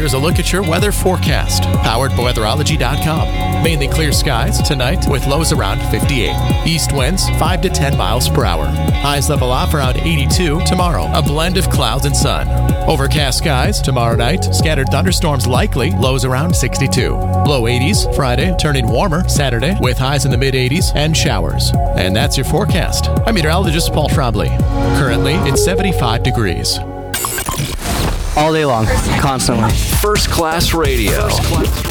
Here's a look at your weather forecast, powered by weatherology.com. Mainly clear skies tonight with lows around 58. East winds 5 to 10 miles per hour. Highs level off around 82 tomorrow. A blend of clouds and sun. Overcast skies tomorrow night. Scattered thunderstorms likely. Lows around 62. Low 80s Friday, turning warmer Saturday with highs in the mid 80s and showers. And that's your forecast. I'm meteorologist Paul Trombley. Currently, it's 75 degrees. All day long, constantly. First Class Radio.